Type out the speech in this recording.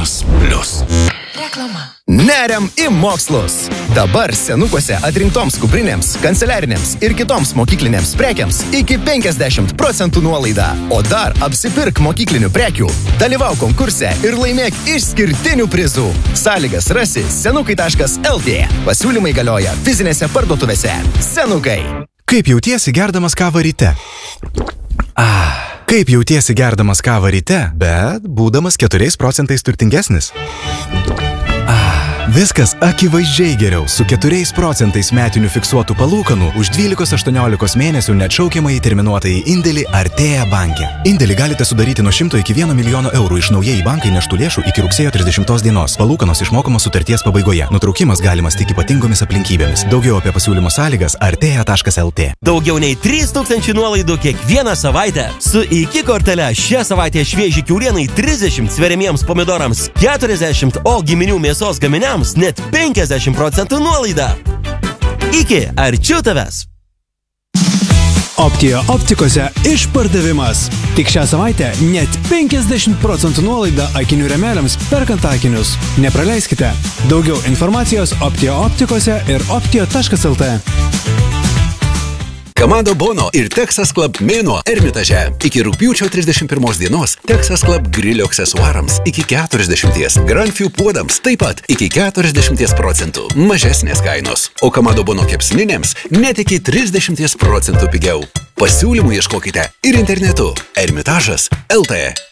Erasmus Plus. Reklama. Neriam į mokslus. Dabar senukuose atrinktoms kuprinėms, kanceliarinėms ir kitoms mokyklinėms prekiams iki 50% nuolaida. O dar apsipirk mokyklinių prekių, dalyvauk konkurse ir laimėk išskirtinių prizų. Sąlygas rasi senukai.lt. Pasiūlymai galioja fizinėse parduotuvėse. Senukai. Kaip jautiesi gerdamas kavą ryte? Kaip jautiesi gerdamas kavą ryte, bet būdamas 4% turtingesnis? Viskas akivaizdžiai geriau su 4% metinių fiksuotų palūkanų už 12-18 mėnesių neatšaukiamai terminuotai indėlį Artea banke. Indėlį galite sudaryti nuo 100 iki 1 milijono eurų iš naujai bankai neštų lėšų iki rugsėjo 30 dienos. Palūkanos išmokamos sutarties pabaigoje. Nutraukimas galimas tik ypatingomis aplinkybėmis. Daugiau apie pasiūlymo sąlygas artea.lt. Daugiau nei 3000 nuolaidų kiekvieną savaitę. Su iki kortele šią savaitę švieži kiaulienai 30, sveriamiems pomidorams 40, o giminių mėsos gaminiams net 50% nuolaida. Iki arčiau tavęs. Optija optikose išpardavimas. Tik šią savaitę net 50% nuolaida akinių rėmeliams perkant akinius. Nepraleiskite. Daugiau informacijos Optija optikose ir optija.lt. Kamado Bono ir Texas Club mėnuo Ermitaže. Iki rugpjūčio 31 dienos Texas Club grilio aksesuarams iki 40, Grand Few puodams taip pat iki 40% mažesnės kainos. O Kamado Bono kepsninėms net iki 30% pigiau. Pasiūlymų ieškokite ir internetu Ermitažas.lt.